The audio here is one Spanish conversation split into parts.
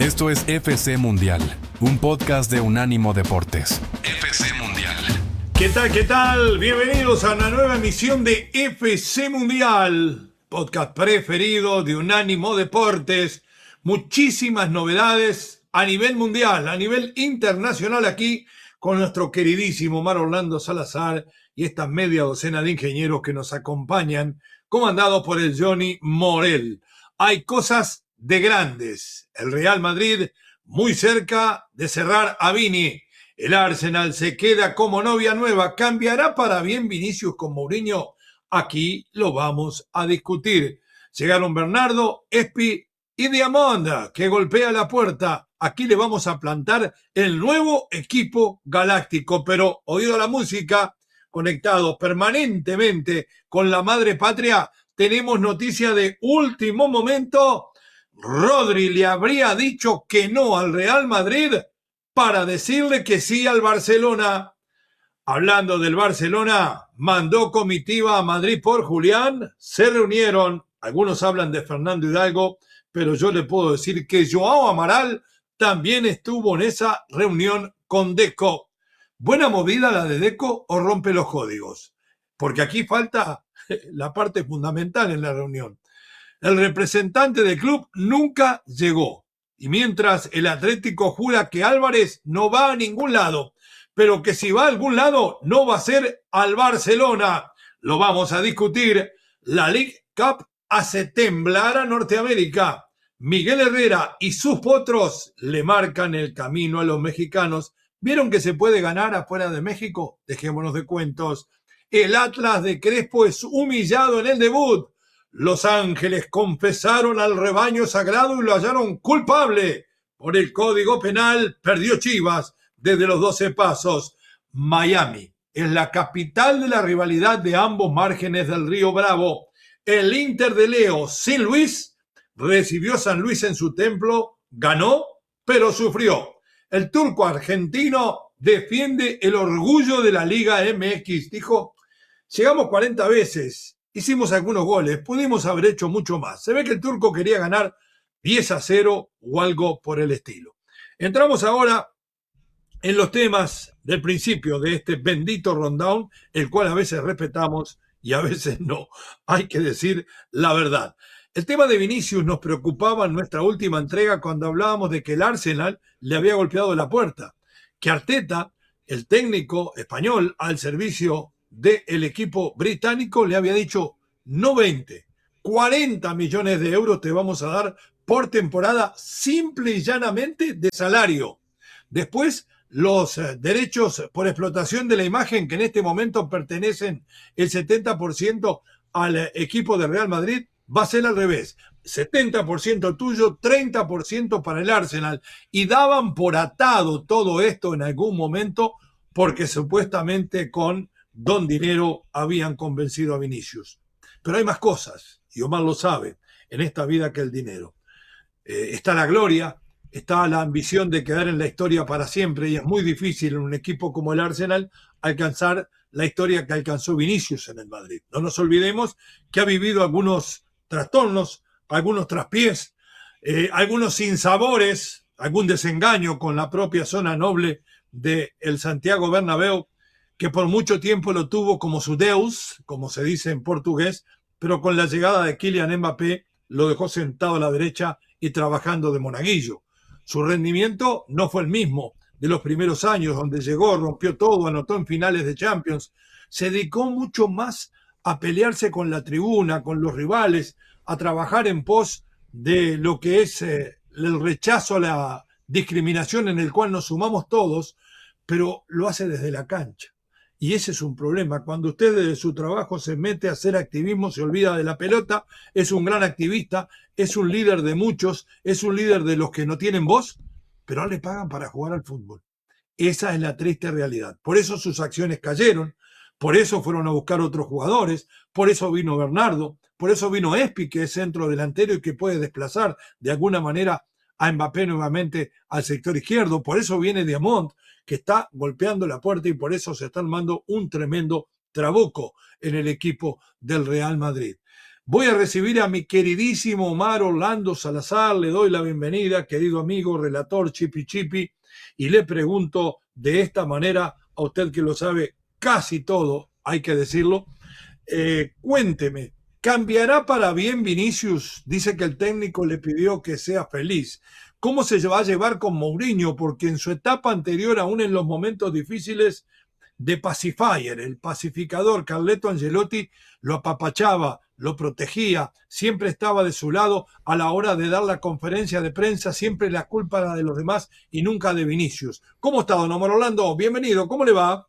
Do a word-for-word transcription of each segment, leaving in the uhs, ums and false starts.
Esto es F C Mundial, un podcast de Unánimo Deportes. F C Mundial. ¿Qué tal, qué tal? Bienvenidos a una nueva emisión de F C Mundial, podcast preferido de Unánimo Deportes. Muchísimas novedades a nivel mundial, a nivel internacional aquí con nuestro queridísimo Omar Orlando Salazar y esta media docena de ingenieros que nos acompañan, comandados por el Johnny Morel. Hay cosas de grandes. El Real Madrid muy cerca de cerrar a Vini. El Arsenal se queda como novia nueva. ¿Cambiará para bien Vinicius con Mourinho? Aquí lo vamos a discutir. Llegaron Bernardo, Espi y Diamond, que golpea la puerta. Aquí le vamos a plantar el nuevo equipo galáctico. Pero oído la música, conectados permanentemente con la madre patria, tenemos noticia de último momento. Rodri le habría dicho que no al Real Madrid para decirle que sí al Barcelona. Hablando del Barcelona, mandó comitiva a Madrid por Julián, se reunieron, algunos hablan de Fernando Hidalgo, pero yo le puedo decir que Joao Amaral también estuvo en esa reunión con Deco. ¿Buena movida la de Deco o rompe los códigos? Porque aquí falta la parte fundamental en la reunión. El representante del club nunca llegó. Y mientras el Atlético jura que Álvarez no va a ningún lado, pero que si va a algún lado no va a ser al Barcelona. Lo vamos a discutir. La League Cup hace temblar a Norteamérica. Miguel Herrera y sus potros le marcan el camino a los mexicanos. ¿Vieron que se puede ganar afuera de México? Dejémonos de cuentos. El Atlas de Crespo es humillado en el debut. Los Ángeles confesaron al rebaño sagrado y lo hallaron culpable. Por el Código Penal perdió Chivas desde los doce pasos. Miami es la capital de la rivalidad de ambos márgenes del Río Bravo. El Inter de Leo sin Luis recibió a San Luis en su templo, ganó, pero sufrió. El turco argentino defiende el orgullo de la Liga M X. Dijo, llegamos cuarenta veces. Hicimos algunos goles, pudimos haber hecho mucho más. Se ve que el turco quería ganar diez a cero o algo por el estilo. Entramos ahora en los temas del principio de este bendito rundown, el cual a veces respetamos y a veces no. Hay que decir la verdad. El tema de Vinicius nos preocupaba en nuestra última entrega cuando hablábamos de que el Arsenal le había golpeado la puerta, que Arteta, el técnico español al servicio del equipo británico, le había dicho no veinte, cuarenta millones de euros te vamos a dar por temporada simple y llanamente de salario. Después, los derechos por explotación de la imagen que en este momento pertenecen el setenta por ciento al equipo de Real Madrid, va a ser al revés. setenta por ciento tuyo, treinta por ciento para el Arsenal. Y daban por atado todo esto en algún momento porque supuestamente con Don Dinero habían convencido a Vinicius. Pero hay más cosas, y Omar lo sabe, en esta vida que el dinero. Eh, está la gloria, está la ambición de quedar en la historia para siempre, y es muy difícil en un equipo como el Arsenal alcanzar la historia que alcanzó Vinicius en el Madrid. No nos olvidemos que ha vivido algunos trastornos, algunos traspiés, eh, algunos sinsabores, algún desengaño con la propia zona noble del Santiago Bernabéu, que por mucho tiempo lo tuvo como su deus, como se dice en portugués, pero con la llegada de Kylian Mbappé lo dejó sentado a la derecha y trabajando de monaguillo. Su rendimiento no fue el mismo de los primeros años, donde llegó, rompió todo, anotó en finales de Champions. Se dedicó mucho más a pelearse con la tribuna, con los rivales, a trabajar en pos de lo que es eh, el rechazo a la discriminación en el cual nos sumamos todos, pero lo hace desde la cancha. Y ese es un problema. Cuando usted desde su trabajo se mete a hacer activismo, se olvida de la pelota, es un gran activista, es un líder de muchos, es un líder de los que no tienen voz, pero no le pagan para jugar al fútbol. Esa es la triste realidad. Por eso sus acciones cayeron, por eso fueron a buscar otros jugadores, por eso vino Bernardo, por eso vino Espi, que es centro delantero y que puede desplazar de alguna manera a Mbappé nuevamente al sector izquierdo, por eso viene Diamond, que está golpeando la puerta y por eso se está armando un tremendo trabuco en el equipo del Real Madrid. Voy a recibir a mi queridísimo Omar Orlando Salazar, le doy la bienvenida, querido amigo, relator Chipi Chipi, y le pregunto de esta manera, a usted que lo sabe casi todo, hay que decirlo, eh, cuénteme, ¿cambiará para bien Vinicius? Dice que el técnico le pidió que sea feliz. ¿Cómo se va a llevar con Mourinho? Porque en su etapa anterior, aún en los momentos difíciles de pacifier, el pacificador Carleto Ancelotti lo apapachaba, lo protegía, siempre estaba de su lado a la hora de dar la conferencia de prensa, siempre la culpa era de los demás y nunca de Vinicius. ¿Cómo está, don Omar Orlando? Bienvenido, ¿cómo le va?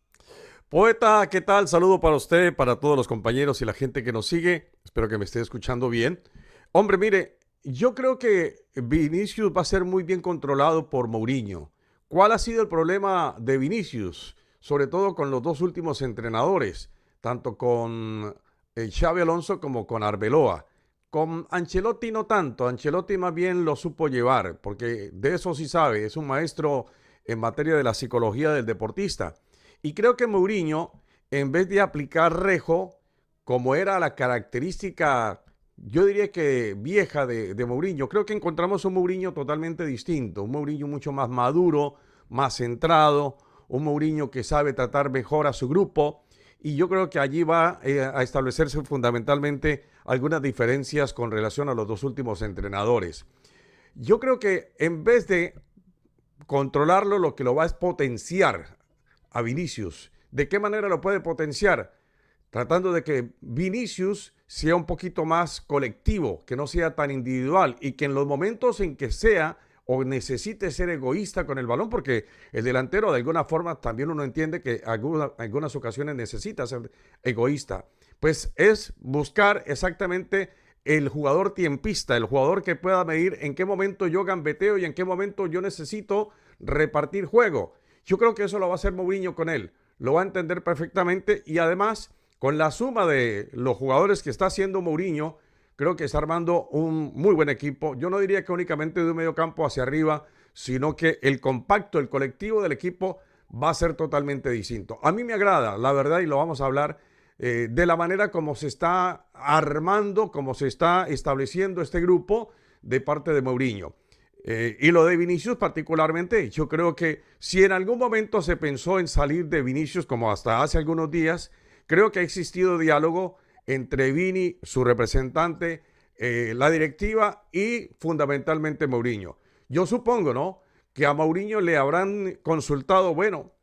Poeta, ¿qué tal? Saludo para usted, para todos los compañeros y la gente que nos sigue. Espero que me esté escuchando bien. Hombre, mire, yo creo que Vinicius va a ser muy bien controlado por Mourinho. ¿Cuál ha sido el problema de Vinicius? Sobre todo con los dos últimos entrenadores, tanto con eh, Xabi Alonso como con Arbeloa. Con Ancelotti no tanto, Ancelotti más bien lo supo llevar, porque de eso sí sabe, es un maestro en materia de la psicología del deportista. Y creo que Mourinho, en vez de aplicar rejo, como era la característica, yo diría que vieja de, de Mourinho, creo que encontramos un Mourinho totalmente distinto, un Mourinho mucho más maduro, más centrado, un Mourinho que sabe tratar mejor a su grupo, y yo creo que allí va eh, a establecerse fundamentalmente algunas diferencias con relación a los dos últimos entrenadores. Yo creo que en vez de controlarlo, lo que lo va es potenciar a Vinicius. ¿De qué manera lo puede potenciar? Tratando de que Vinicius sea un poquito más colectivo, que no sea tan individual y que en los momentos en que sea o necesite ser egoísta con el balón, porque el delantero de alguna forma también uno entiende que alguna, algunas ocasiones necesita ser egoísta, pues es buscar exactamente el jugador tiempista, el jugador que pueda medir en qué momento yo gambeteo y en qué momento yo necesito repartir juego. Yo creo que eso lo va a hacer Mourinho con él, lo va a entender perfectamente y además con la suma de los jugadores que está haciendo Mourinho, creo que está armando un muy buen equipo. Yo no diría que únicamente de un medio campo hacia arriba, sino que el compacto, el colectivo del equipo va a ser totalmente distinto. A mí me agrada, la verdad, y lo vamos a hablar, eh, de la manera como se está armando, como se está estableciendo este grupo de parte de Mourinho. Eh, y lo de Vinicius particularmente, yo creo que si en algún momento se pensó en salir de Vinicius, como hasta hace algunos días, creo que ha existido diálogo entre Vini, su representante, eh, la directiva y fundamentalmente Mourinho. Yo supongo, ¿no?, que a Mourinho le habrán consultado, bueno,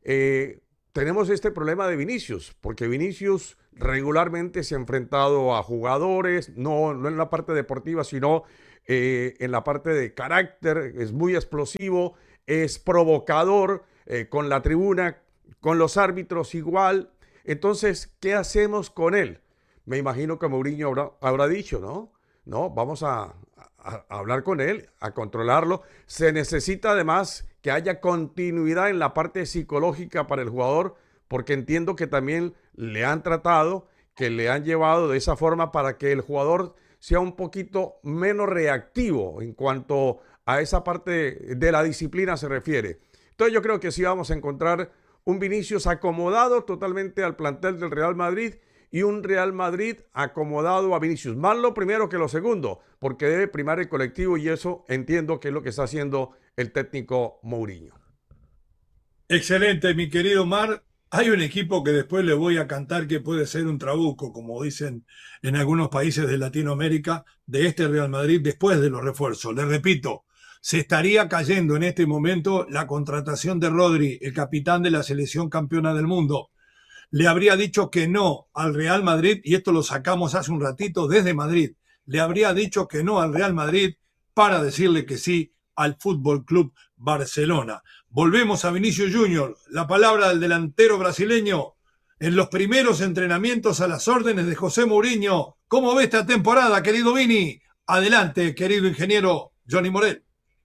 eh, tenemos este problema de Vinicius, porque Vinicius regularmente se ha enfrentado a jugadores, no, no en la parte deportiva, sino eh, en la parte de carácter, es muy explosivo, es provocador eh, con la tribuna, con los árbitros igual. Entonces, ¿qué hacemos con él? Me imagino que Mourinho habrá, habrá dicho, ¿no? No, vamos a, a, a hablar con él, a controlarlo. Se necesita además que haya continuidad en la parte psicológica para el jugador, porque entiendo que también le han tratado, que le han llevado de esa forma para que el jugador sea un poquito menos reactivo en cuanto a esa parte de la disciplina se refiere. Entonces yo creo que sí vamos a encontrar un Vinicius acomodado totalmente al plantel del Real Madrid y un Real Madrid acomodado a Vinicius. Más lo primero que lo segundo, porque debe primar el colectivo y eso entiendo que es lo que está haciendo el técnico Mourinho. Excelente, mi querido Mar. Hay un equipo que después le voy a cantar que puede ser un trabuco, como dicen en algunos países de Latinoamérica, de este Real Madrid después de los refuerzos. Les repito, se estaría cayendo en este momento la contratación de Rodri, el capitán de la selección campeona del mundo. Le habría dicho que no al Real Madrid, y esto lo sacamos hace un ratito desde Madrid, le habría dicho que no al Real Madrid para decirle que sí al Fútbol Club Barcelona. Volvemos a Vinicius Junior, la palabra del delantero brasileño en los primeros entrenamientos a las órdenes de José Mourinho. ¿Cómo ve esta temporada, querido Vini? Adelante, querido ingeniero Johnny Morel.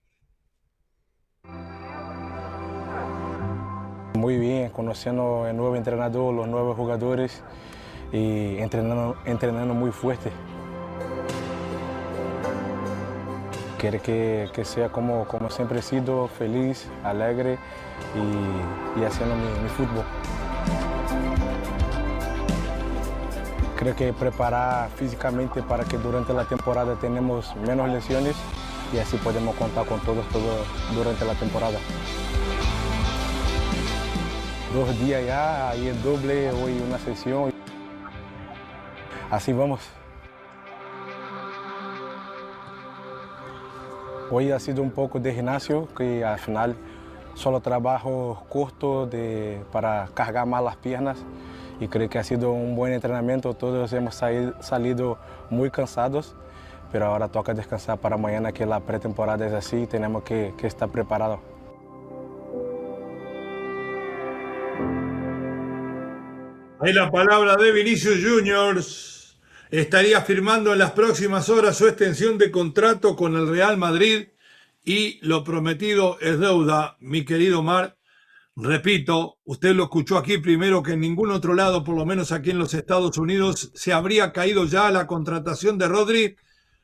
Muy bien, conociendo el nuevo entrenador, los nuevos jugadores y entrenando, entrenando muy fuerte. Quiero que, que sea como, como siempre he sido, feliz, alegre y, y haciendo mi, mi fútbol. creo que preparar físicamente para que durante la temporada tenemos menos lesiones y así podemos contar con todos todo durante la temporada. Dos días ya, ahí el doble, hoy una sesión. Así vamos. Hoy ha sido un poco de gimnasio, que al final solo trabajo corto de, para cargar más las piernas y creo que ha sido un buen entrenamiento. Todos hemos salido muy cansados, pero ahora toca descansar para mañana, que la pretemporada es así y tenemos que, que estar preparados. Ahí la palabra de Vinicius Junior. Estaría firmando en las próximas horas su extensión de contrato con el Real Madrid y lo prometido es deuda, mi querido Mar. Repito, usted lo escuchó aquí primero que en ningún otro lado, por lo menos aquí en los Estados Unidos, se habría caído ya la contratación de Rodri,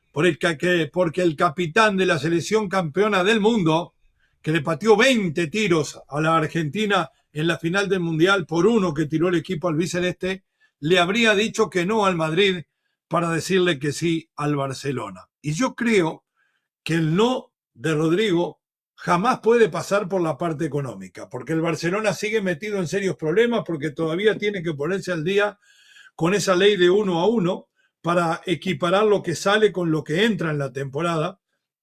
porque el capitán de la selección campeona del mundo, que le pateó veinte tiros a la Argentina en la final del Mundial por uno que tiró el equipo albiceleste, le habría dicho que no al Madrid para decirle que sí al Barcelona. Y yo creo que el no de Rodrigo jamás puede pasar por la parte económica, porque el Barcelona sigue metido en serios problemas, porque todavía tiene que ponerse al día con esa ley de uno a uno para equiparar lo que sale con lo que entra en la temporada.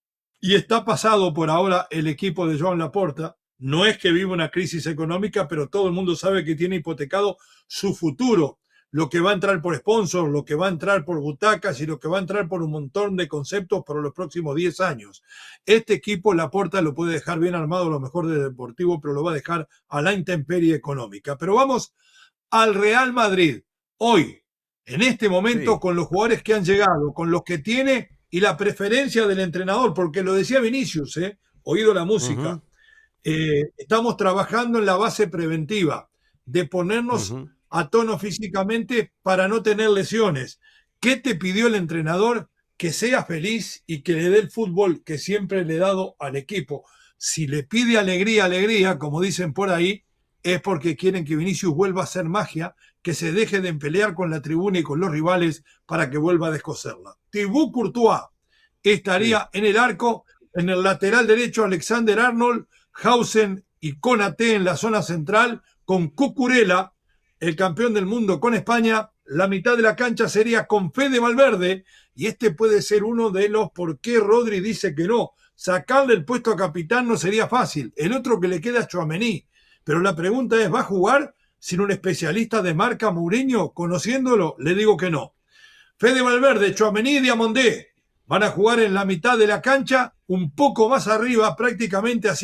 Y está pasado por ahora el equipo de Joan Laporta. No es que viva una crisis económica, pero todo el mundo sabe que tiene hipotecado su futuro, lo que va a entrar por sponsors, lo que va a entrar por butacas y lo que va a entrar por un montón de conceptos para los próximos diez años. Este equipo, Laporta, lo puede dejar bien armado, a lo mejor de deportivo, pero lo va a dejar a la intemperie económica. Pero vamos al Real Madrid. Hoy, en este momento, sí, con los jugadores que han llegado, con los que tiene y la preferencia del entrenador, porque lo decía Vinicius, ¿eh? Oído la música. Uh-huh. Eh, estamos trabajando en la base preventiva de ponernos uh-huh. a tono físicamente para no tener lesiones. ¿Qué te pidió el entrenador? Que sea feliz y que le dé el fútbol que siempre le he dado al equipo. Si le pide alegría, alegría, como dicen por ahí, es porque quieren que Vinicius vuelva a hacer magia, que se deje de pelear con la tribuna y con los rivales para que vuelva a descoserla. Thibaut Courtois estaría sí. en el arco, en el lateral derecho Alexander Arnold, Hausen y Konaté en la zona central, con Cucurella, el campeón del mundo con España. La mitad de la cancha sería con Fede Valverde, y este puede ser uno de los por qué Rodri dice que no. Sacarle el puesto a capitán no sería fácil. El otro que le queda es Tchouaméni. Pero la pregunta es, ¿va a jugar sin un especialista de marca, Mourinho? Conociéndolo, le digo que no. Fede Valverde, Tchouaméni y Diamandé van a jugar en la mitad de la cancha, un poco más arriba, prácticamente así.